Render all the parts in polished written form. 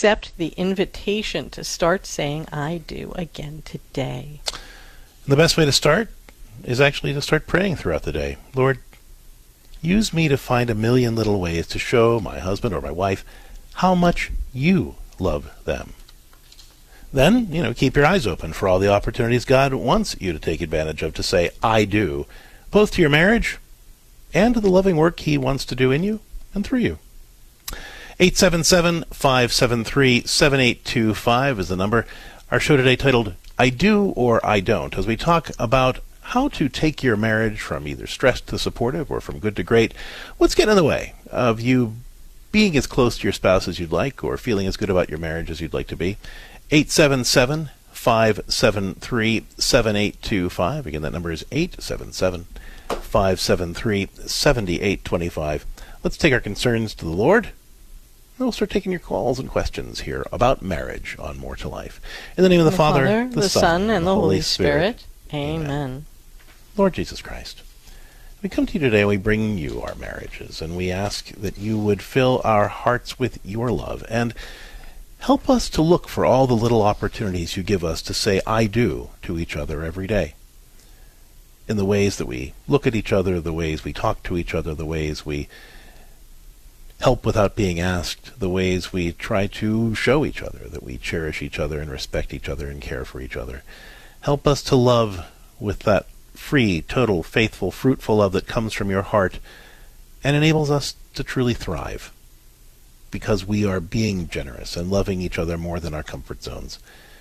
accept the invitation to start saying I do again today. The best way to start is actually to start praying throughout the day. Lord, use me to find a million little ways to show my husband or my wife how much you love them. Then, keep your eyes open for all the opportunities God wants you to take advantage of to say, I do, both to your marriage and to the loving work He wants to do in you and through you. 877-573-7825 is the number. Our show today titled, I Do or I Don't, as we talk about how to take your marriage from either stressed to supportive or from good to great. What's getting in the way of you being as close to your spouse as you'd like or feeling as good about your marriage as you'd like to be? 877-573-7825. Again, that number is 877-573-7825. Let's take our concerns to the Lord. We'll start taking your calls and questions here about marriage on More to Life. In the name of the Father, the Son, and the Holy Spirit. Amen. Lord Jesus Christ, we come to you today and we bring you our marriages, and we ask that you would fill our hearts with your love and help us to look for all the little opportunities you give us to say I do to each other every day. In the ways that we look at each other, the ways we talk to each other, the ways we help without being asked, the ways we try to show each other that we cherish each other and respect each other and care for each other. Help us to love with that free, total, faithful, fruitful love that comes from your heart and enables us to truly thrive because we are being generous and loving each other more than our comfort zones.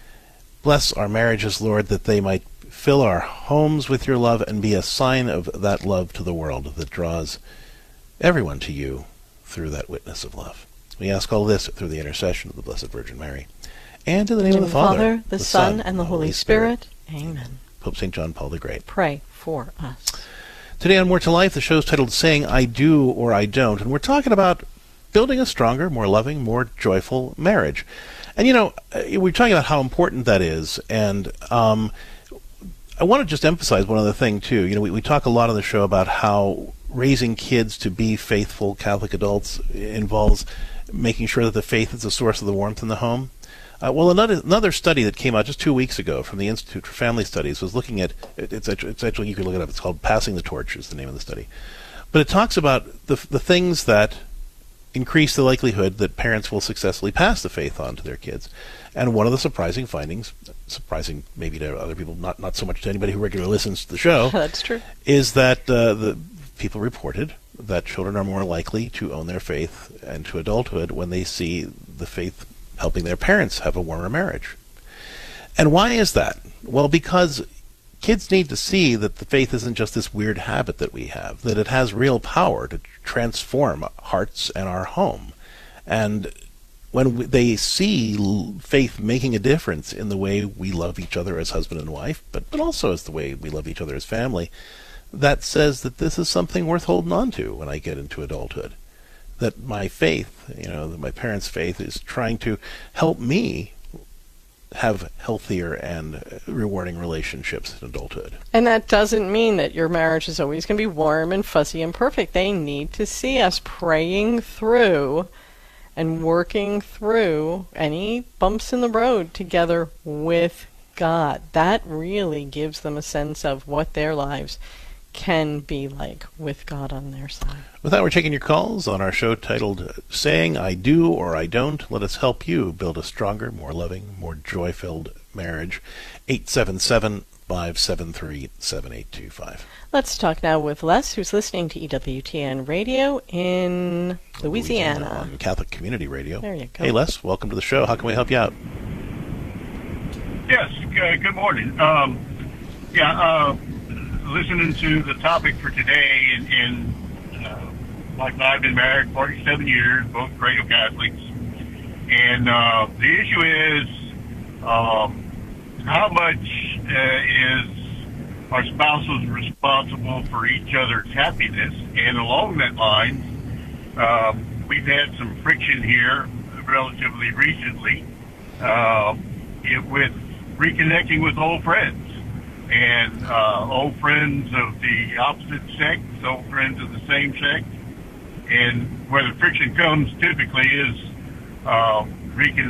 Bless our marriages, Lord, that they might fill our homes with your love and be a sign of that love to the world that draws everyone to you through that witness of love. We ask all this through the intercession of the Blessed Virgin Mary. And in the name of the Father, the Son, and the Holy Spirit. Amen. Pope St. John Paul the Great, pray for us. Today on More to Life, the show is titled Saying I Do or I Don't, and we're talking about building a stronger, more loving, more joyful marriage. And, we're talking about how important that is, and I want to just emphasize one other thing, too. We talk a lot on the show about how raising kids to be faithful Catholic adults involves making sure that the faith is the source of the warmth in the home. Well, another study that came out just 2 weeks ago from the Institute for Family Studies was looking at, it's actually, you can look it up, it's called Passing the Torch is the name of the study. But it talks about the things that increase the likelihood that parents will successfully pass the faith on to their kids. And one of the surprising findings, surprising maybe to other people, not so much to anybody who regularly listens to the show, that's true, is that the people reported that children are more likely to own their faith and to adulthood when they see the faith helping their parents have a warmer marriage. And why is that? Well, because kids need to see that the faith isn't just this weird habit that we have, that it has real power to transform hearts and our home. And when they see faith making a difference in the way we love each other as husband and wife, but also as the way we love each other as family, that says that this is something worth holding on to when I get into adulthood. That my faith, that my parents' faith is trying to help me have healthier and rewarding relationships in adulthood. And that doesn't mean that your marriage is always going to be warm and fuzzy and perfect. They need to see us praying through and working through any bumps in the road together with God. That really gives them a sense of what their lives can be like with God on their side. With that, we're taking your calls on our show titled Saying I Do or I Don't. Let us help you build a stronger, more loving, more joy-filled marriage. 877-573-7825. Let's talk now with Les, who's listening to EWTN Radio in Louisiana. On Catholic Community Radio. There you go. Hey, Les, welcome to the show. How can we help you out? Yes, good morning. Listening to the topic for today, and like I've been married 47 years, both cradle Catholics, and the issue is how much is our spouses responsible for each other's happiness, and along that line, we've had some friction here relatively recently with reconnecting with old friends. And old friends of the opposite sex, old friends of the same sex. And where the friction comes typically is reconnecting